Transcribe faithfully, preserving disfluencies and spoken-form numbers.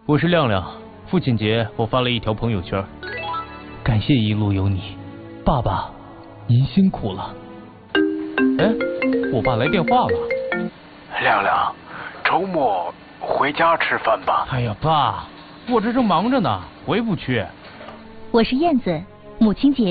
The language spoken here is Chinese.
我是亮亮，父亲节我发了一条朋友圈，感谢一路有你，爸爸，您辛苦了。哎，我爸来电话了。 亮亮，周末回家吃饭吧。 哎呀，爸，我这正忙着呢，回不去。 我是燕子，母亲节